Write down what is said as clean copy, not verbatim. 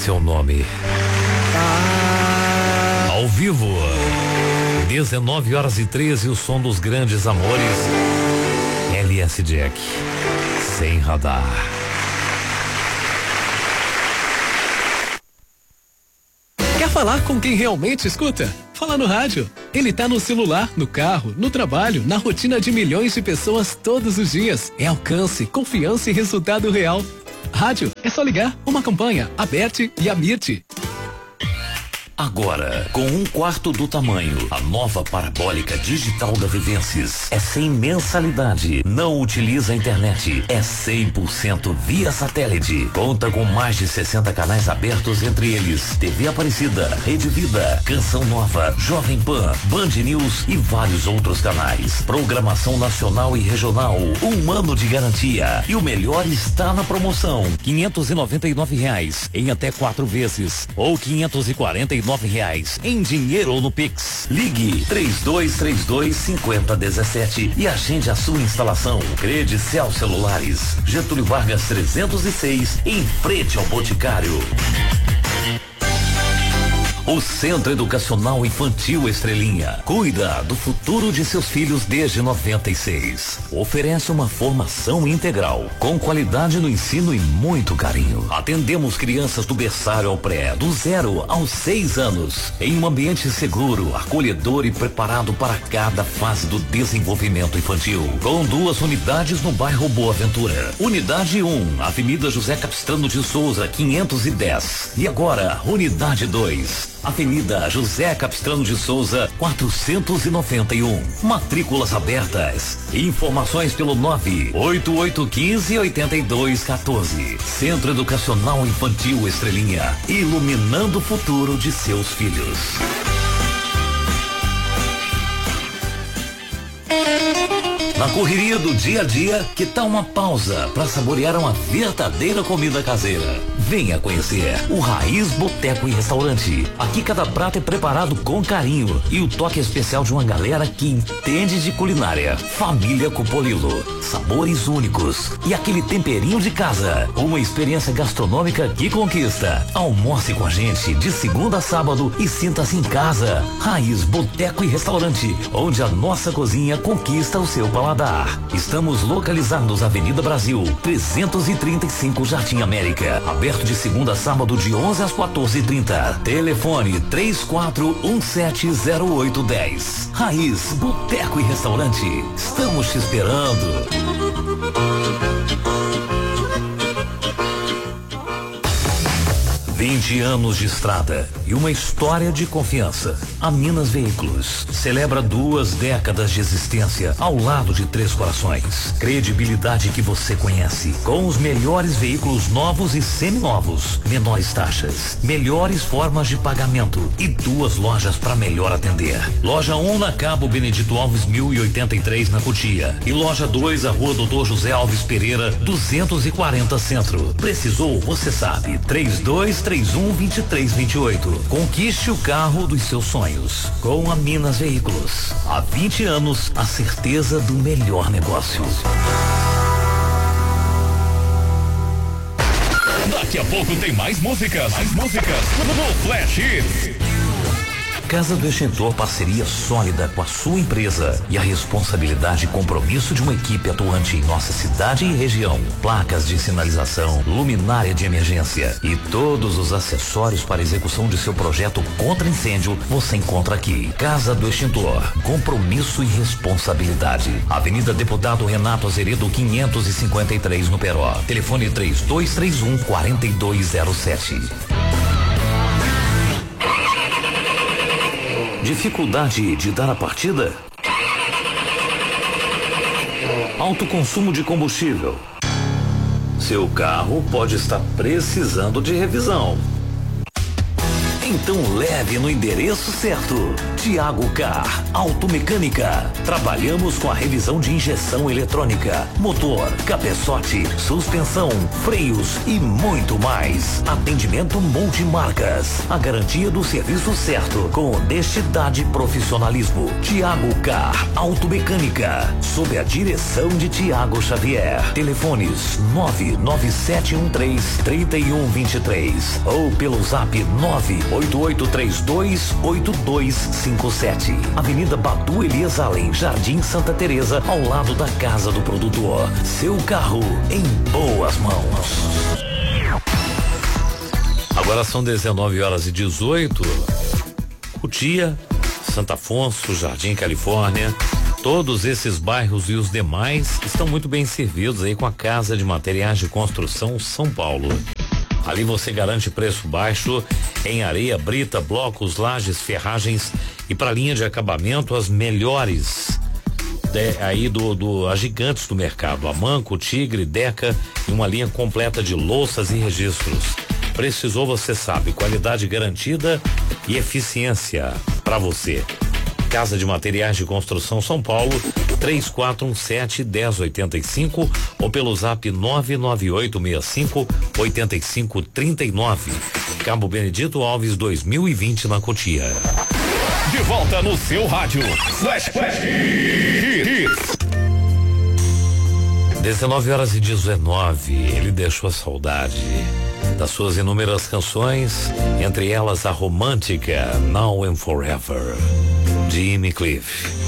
seu nome. Ao vivo, 19h13, o som dos grandes amores. LS Jack, sem radar. Quer falar com quem realmente escuta? Fala no rádio. Ele tá no celular, no carro, no trabalho, na rotina de milhões de pessoas todos os dias. É alcance, confiança e resultado real. Rádio, é só ligar, uma campanha, Aberte e Amirte. Agora, com 1/4 do tamanho, a nova parabólica digital da Vivências é sem mensalidade, não utiliza a internet, é 100% via satélite. Conta com mais de 60 canais abertos, entre eles TV Aparecida, Rede Vida, Canção Nova, Jovem Pan, Band News e vários outros canais. Programação nacional e regional, 1 ano de garantia. E o melhor está na promoção: R$ 599 em até 4 vezes ou R$ 549 em dinheiro ou no Pix. Ligue 3232-5017 e agende a sua instalação. Credicel Celulares, Getúlio Vargas 306, em frente ao Boticário. O Centro Educacional Infantil Estrelinha cuida do futuro de seus filhos desde 96. Oferece uma formação integral, com qualidade no ensino e muito carinho. Atendemos crianças do berçário ao pré, do 0 aos 6 anos, em um ambiente seguro, acolhedor e preparado para cada fase do desenvolvimento infantil. Com 2 unidades no bairro Boa Ventura. Unidade 1, Avenida José Capistrano de Souza, 510. E agora, Unidade 2. Avenida José Capistrano de Souza, 491. Matrículas abertas. Informações pelo 98815-8214. Centro Educacional Infantil Estrelinha, iluminando o futuro de seus filhos. Na correria do dia a dia, que tal uma pausa para saborear uma verdadeira comida caseira? Venha conhecer o Raiz Boteco e Restaurante. Aqui cada prato é preparado com carinho e o toque especial de uma galera que entende de culinária. Família Cupolilo, sabores únicos e aquele temperinho de casa. Uma experiência gastronômica que conquista. Almoce com a gente de segunda a sábado e sinta-se em casa. Raiz Boteco e Restaurante, onde a nossa cozinha conquista o seu paladar. Estamos localizados na Avenida Brasil, 335 Jardim América. Aberto de segunda a sábado de 11 às 14h30. Telefone 34170810. Raiz Boteco e Restaurante. Estamos te esperando. 20 anos de estrada e uma história de confiança. A Minas Veículos celebra 2 décadas de existência ao lado de Três Corações. Credibilidade que você conhece, com os melhores veículos novos e seminovos, menores taxas, melhores formas de pagamento e 2 lojas para melhor atender. Loja 1 na Cabo Benedito Alves 1083 na Cotia e loja 2 a Rua Doutor José Alves Pereira 240 Centro. Precisou, você sabe, 3231-2328. Conquiste o carro dos seus sonhos com a Minas Veículos. Há 20 anos, a certeza do melhor negócio. Daqui a pouco tem mais músicas. No Flash Hits. Casa do Extintor, parceria sólida com a sua empresa e a responsabilidade e compromisso de uma equipe atuante em nossa cidade e região. Placas de sinalização, luminária de emergência e todos os acessórios para execução de seu projeto contra incêndio você encontra aqui. Casa do Extintor, compromisso e responsabilidade. Avenida Deputado Renato Azeredo 553 no Peró. Telefone 3231-4207. Dificuldade de dar a partida? Alto consumo de combustível. Seu carro pode estar precisando de revisão. Então leve no endereço certo. Tiago Car Automecânica. Trabalhamos com a revisão de injeção eletrônica, motor, cabeçote, suspensão, freios e muito mais. Atendimento multimarcas. A garantia do serviço certo com honestidade e profissionalismo. Tiago Car Automecânica. Sob a direção de Tiago Xavier. Telefones 99713-3123 ou pelo zap 988328257. Avenida Badu Elias Allen, Jardim Santa Teresa, ao lado da Casa do Produtor. Seu carro em boas mãos. Agora são 19h18. Cotia, Santo Afonso, Jardim Califórnia, todos esses bairros e os demais estão muito bem servidos aí com a Casa de Materiais de Construção São Paulo. Ali você garante preço baixo em areia, brita, blocos, lajes, ferragens e para linha de acabamento as melhores as gigantes do mercado, a Manco, Tigre, Deca e uma linha completa de louças e registros. Precisou, você sabe, qualidade garantida e eficiência para você. Casa de Materiais de Construção São Paulo, 3417-1085 ou pelo zap 99865-8539. Cabo Benedito Alves 2020 na Cotia. De volta no seu rádio. Flash Hits. 19h19. Ele deixou a saudade das suas inúmeras canções, entre elas a romântica Now and Forever, Jimmy Cliff.